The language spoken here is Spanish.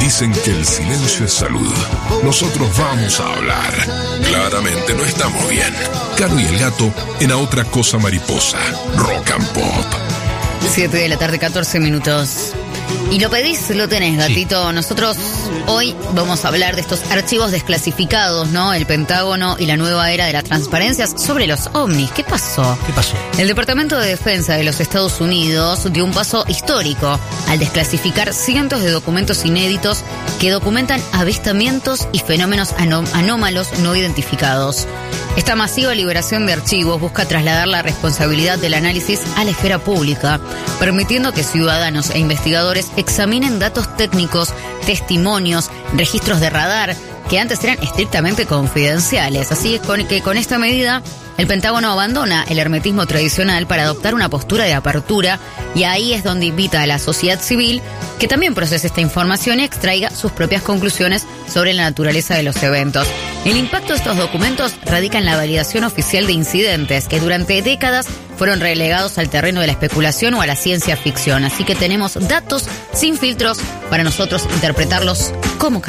Dicen que el silencio es salud. Nosotros vamos a hablar. Claramente no estamos bien. Caro y el gato en A Otra Cosa Mariposa. Rock and Pop. 7 de la tarde, 14 minutos. Y lo pedís, lo tenés, gatito. Sí. Nosotros hoy vamos a hablar de estos archivos desclasificados, ¿no? El Pentágono y la nueva era de las transparencias sobre los ovnis. ¿Qué pasó? ¿Qué pasó? El Departamento de Defensa de los Estados Unidos dio un paso histórico al desclasificar cientos de documentos inéditos que documentan avistamientos y fenómenos anómalos no identificados. Esta masiva liberación de archivos busca trasladar la responsabilidad del análisis a la esfera pública, permitiendo que ciudadanos e investigadores examinen datos técnicos, testimonios, registros de radar, que antes eran estrictamente confidenciales. Así que con esta medida, el Pentágono abandona el hermetismo tradicional para adoptar una postura de apertura, y ahí es donde invita a la sociedad civil que también procese esta información y extraiga sus propias conclusiones sobre la naturaleza de los eventos. El impacto de estos documentos radica en la validación oficial de incidentes que durante décadas fueron relegados al terreno de la especulación o a la ciencia ficción. Así que tenemos datos sin filtros para nosotros interpretarlos como